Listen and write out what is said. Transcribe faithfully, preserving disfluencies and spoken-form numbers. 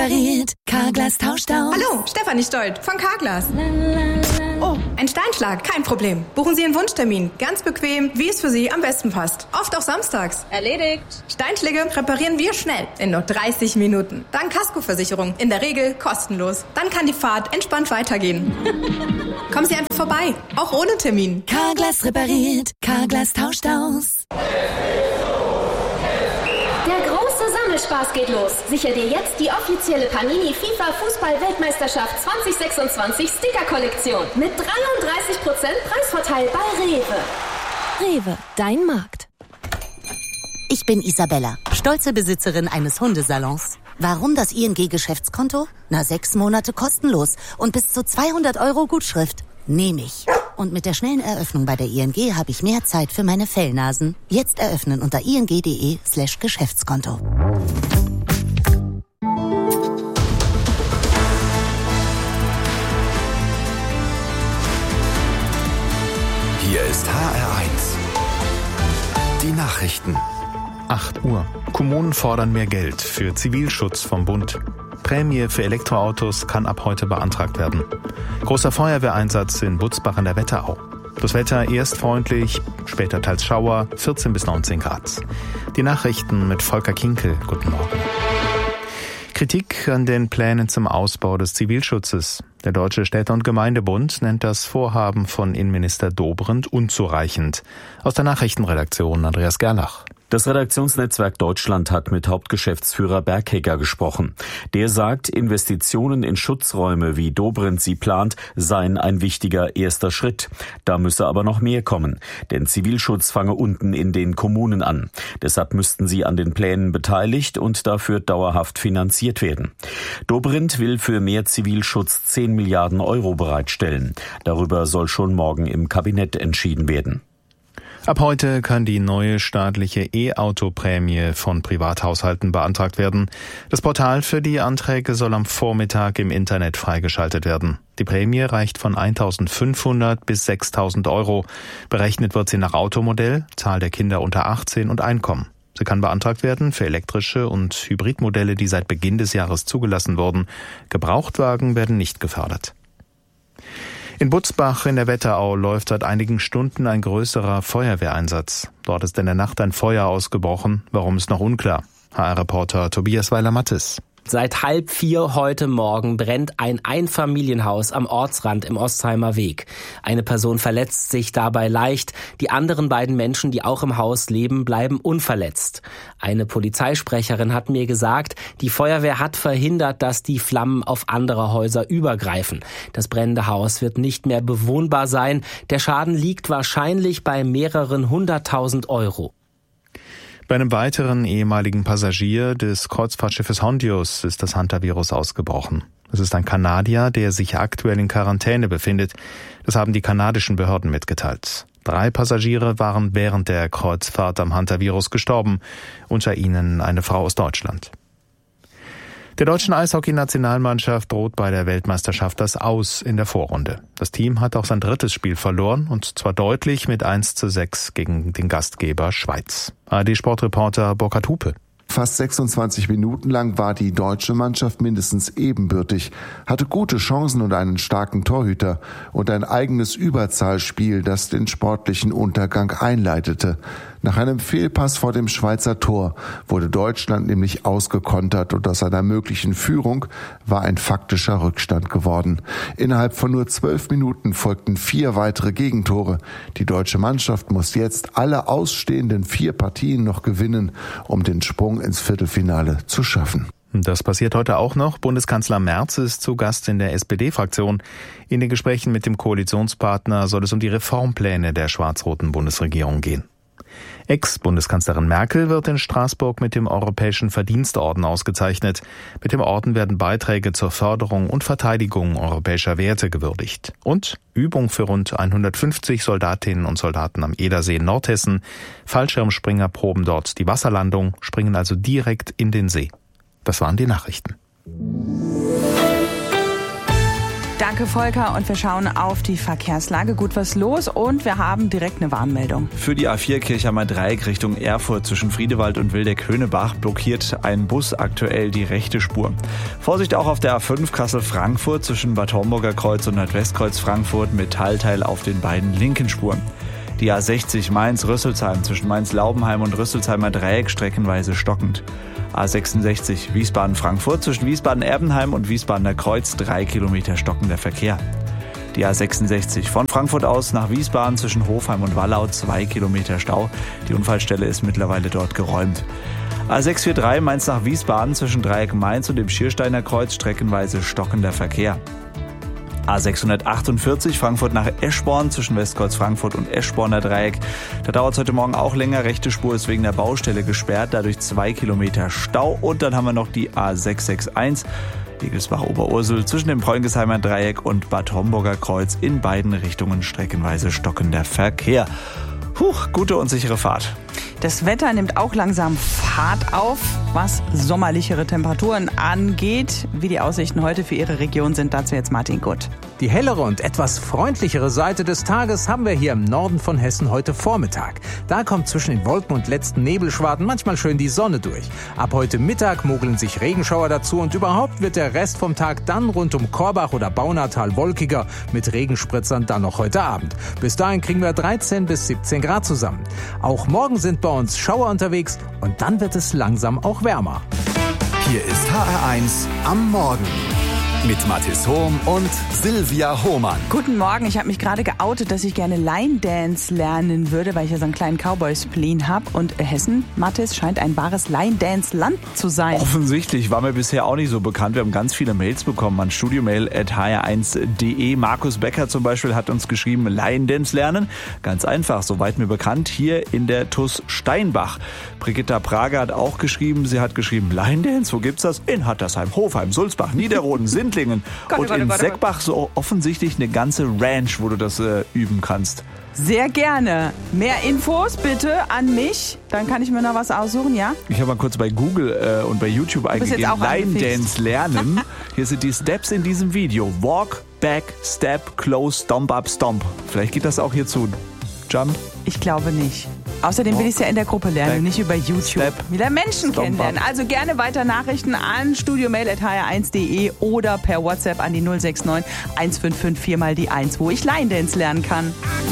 repariert, Carglass tauscht aus. Hallo, Stefanie Stolt von Carglass. Oh, ein Steinschlag, kein Problem. Buchen Sie Ihren Wunschtermin. Ganz bequem, wie es für Sie am besten passt. Oft auch samstags. Erledigt. Steinschläge reparieren wir schnell, in nur dreißig Minuten. Dank Kaskoversicherung, in der Regel kostenlos. Dann kann die Fahrt entspannt weitergehen. Kommen Sie einfach vorbei, auch ohne Termin. Carglass repariert, Carglass tauscht aus. Der große Sammelspar geht los. Sichere dir jetzt die offizielle Panini FIFA Fußball-Weltmeisterschaft zwanzig sechsundzwanzig Sticker-Kollektion mit dreiunddreißig Prozent Preisvorteil bei Rewe. Rewe, dein Markt. Ich bin Isabella, stolze Besitzerin eines Hundesalons. Warum das I N G-Geschäftskonto? Na, sechs Monate kostenlos und bis zu zweihundert Euro Gutschrift. Nehme ich. Und mit der schnellen Eröffnung bei der I N G habe ich mehr Zeit für meine Fellnasen. Jetzt eröffnen unter ing.de slash Geschäftskonto. Hier ist H R eins. Die Nachrichten. acht Uhr. Kommunen fordern mehr Geld für Zivilschutz vom Bund. Prämie für Elektroautos kann ab heute beantragt werden. Großer Feuerwehreinsatz in Butzbach in der Wetterau. Das Wetter erst freundlich, später teils Schauer, vierzehn bis neunzehn Grad. Die Nachrichten mit Volker Kinkel. Guten Morgen. Kritik an den Plänen zum Ausbau des Zivilschutzes. Der Deutsche Städte- und Gemeindebund nennt das Vorhaben von Innenminister Dobrindt unzureichend. Aus der Nachrichtenredaktion Andreas Gerlach. Das Redaktionsnetzwerk Deutschland hat mit Hauptgeschäftsführer Bergheger gesprochen. Der sagt, Investitionen in Schutzräume, wie Dobrindt sie plant, seien ein wichtiger erster Schritt. Da müsse aber noch mehr kommen, denn Zivilschutz fange unten in den Kommunen an. Deshalb müssten sie an den Plänen beteiligt und dafür dauerhaft finanziert werden. Dobrindt will für mehr Zivilschutz zehn Milliarden Euro bereitstellen. Darüber soll schon morgen im Kabinett entschieden werden. Ab heute kann die neue staatliche E-Auto-Prämie von Privathaushalten beantragt werden. Das Portal für die Anträge soll am Vormittag im Internet freigeschaltet werden. Die Prämie reicht von eintausendfünfhundert bis sechstausend Euro. Berechnet wird sie nach Automodell, Zahl der Kinder unter achtzehn und Einkommen. Sie kann beantragt werden für elektrische und Hybridmodelle, die seit Beginn des Jahres zugelassen wurden. Gebrauchtwagen werden nicht gefördert. In Butzbach in der Wetterau läuft seit einigen Stunden ein größerer Feuerwehreinsatz. Dort ist in der Nacht ein Feuer ausgebrochen. Warum ist noch unklar. H R-Reporter Tobias Weiler-Mattes. Seit halb vier heute Morgen brennt ein Einfamilienhaus am Ortsrand im Ostheimer Weg. Eine Person verletzt sich dabei leicht. Die anderen beiden Menschen, die auch im Haus leben, bleiben unverletzt. Eine Polizeisprecherin hat mir gesagt, die Feuerwehr hat verhindert, dass die Flammen auf andere Häuser übergreifen. Das brennende Haus wird nicht mehr bewohnbar sein. Der Schaden liegt wahrscheinlich bei mehreren hunderttausend Euro. Bei einem weiteren ehemaligen Passagier des Kreuzfahrtschiffes Hondius ist das Hantavirus ausgebrochen. Es ist ein Kanadier, der sich aktuell in Quarantäne befindet. Das haben die kanadischen Behörden mitgeteilt. Drei Passagiere waren während der Kreuzfahrt am Hantavirus gestorben, unter ihnen eine Frau aus Deutschland. Der deutschen Eishockey-Nationalmannschaft droht bei der Weltmeisterschaft das Aus in der Vorrunde. Das Team hat auch sein drittes Spiel verloren, und zwar deutlich mit eins zu sechs gegen den Gastgeber Schweiz. A R D-Sportreporter Burkhard Hupe. Fast sechsundzwanzig Minuten lang war die deutsche Mannschaft mindestens ebenbürtig, hatte gute Chancen und einen starken Torhüter und ein eigenes Überzahlspiel, das den sportlichen Untergang einleitete. Nach einem Fehlpass vor dem Schweizer Tor wurde Deutschland nämlich ausgekontert und aus einer möglichen Führung war ein faktischer Rückstand geworden. Innerhalb von nur zwölf Minuten folgten vier weitere Gegentore. Die deutsche Mannschaft muss jetzt alle ausstehenden vier Partien noch gewinnen, um den Sprung ins Viertelfinale zu schaffen. Das passiert heute auch noch. Bundeskanzler Merz ist zu Gast in der S P D-Fraktion. In den Gesprächen mit dem Koalitionspartner soll es um die Reformpläne der schwarz-roten Bundesregierung gehen. Ex-Bundeskanzlerin Merkel wird in Straßburg mit dem Europäischen Verdienstorden ausgezeichnet. Mit dem Orden werden Beiträge zur Förderung und Verteidigung europäischer Werte gewürdigt. Und Übung für rund hundertfünfzig Soldatinnen und Soldaten am Edersee in Nordhessen. Fallschirmspringer proben dort die Wasserlandung, springen also direkt in den See. Das waren die Nachrichten. Danke, Volker. Und wir schauen auf die Verkehrslage. Gut was los und wir haben direkt eine Warnmeldung. Für die A vier Kirchheimer Dreieck Richtung Erfurt zwischen Friedewald und Wildeck-Höhnebach blockiert ein Bus aktuell die rechte Spur. Vorsicht auch auf der A fünf Kassel-Frankfurt zwischen Bad Homburger Kreuz und Nordwestkreuz Frankfurt mit Teilteil auf den beiden linken Spuren. Die A sechzig Mainz-Rüsselsheim zwischen Mainz-Laubenheim und Rüsselsheimer Dreieck streckenweise stockend. A sechsundsechzig Wiesbaden-Frankfurt zwischen Wiesbaden-Erbenheim und Wiesbadener Kreuz drei Kilometer stockender Verkehr. Die A sechsundsechzig von Frankfurt aus nach Wiesbaden zwischen Hofheim und Wallau zwei Kilometer Stau. Die Unfallstelle ist mittlerweile dort geräumt. A sechshundertdreiundvierzig Mainz nach Wiesbaden zwischen Dreieck Mainz und dem Schiersteiner Kreuz streckenweise stockender Verkehr. A sechshundertachtundvierzig Frankfurt nach Eschborn zwischen Westkreuz Frankfurt und Eschborner Dreieck. Da dauert es heute Morgen auch länger. Rechte Spur ist wegen der Baustelle gesperrt, dadurch zwei Kilometer Stau. Und dann haben wir noch die A sechshundereinundsechzig Egelsbach-Oberursel zwischen dem Preungesheimer Dreieck und Bad Homburger Kreuz in beiden Richtungen streckenweise stockender Verkehr. Huch, gute und sichere Fahrt. Das Wetter nimmt auch langsam Fahrt auf, was sommerlichere Temperaturen angeht. Wie die Aussichten heute für Ihre Region sind, dazu jetzt Martin Gutt. Die hellere und etwas freundlichere Seite des Tages haben wir hier im Norden von Hessen heute Vormittag. Da kommt zwischen den Wolken und letzten Nebelschwaden manchmal schön die Sonne durch. Ab heute Mittag mogeln sich Regenschauer dazu und überhaupt wird der Rest vom Tag dann rund um Korbach oder Baunatal wolkiger, mit Regenspritzern dann noch heute Abend. Bis dahin kriegen wir dreizehn bis siebzehn Grad zusammen. Auch morgen sind bei uns Schauer unterwegs und dann wird es langsam auch wärmer. Hier ist H R eins am Morgen mit Mathis Hohm und Silvia Hohmann. Guten Morgen, ich habe mich gerade geoutet, dass ich gerne Line Dance lernen würde, weil ich ja so einen kleinen Cowboy-Spleen habe. Und Hessen, Mathis, scheint ein wahres Line Dance Land zu sein. Offensichtlich, war mir bisher auch nicht so bekannt. Wir haben ganz viele Mails bekommen an studiomail at h r eins punkt d e. Markus Becker zum Beispiel hat uns geschrieben, Line Dance lernen. Ganz einfach, soweit mir bekannt, hier in der T U S Steinbach. Brigitta Prager hat auch geschrieben, sie hat geschrieben, Line Dance, wo gibt's das? In Hattersheim, Hofheim, Sulzbach, Niederroden, Sindlingen Gott, und Gott, in Gott, Seckbach so offensichtlich eine ganze Ranch, wo du das äh, üben kannst. Sehr gerne. Mehr Infos bitte an mich, dann kann ich mir noch was aussuchen, ja? Ich habe mal kurz bei Google äh, und bei YouTube eingegeben, Line Dance lernen. Hier sind die Steps in diesem Video. Walk, Back, Step, Close, Stomp Up, Stomp. Vielleicht geht das auch hier zu Jump? Ich glaube nicht. Außerdem will ich es ja in der Gruppe lernen, Back, nicht über YouTube. Step, Wieder Menschen Stomp kennenlernen. Up. Also gerne weiter Nachrichten an studiomail at h r eins punkt d e oder per WhatsApp an die null sechs neun eins fünf fünf vier mal die eins, wo ich Line Dance lernen kann.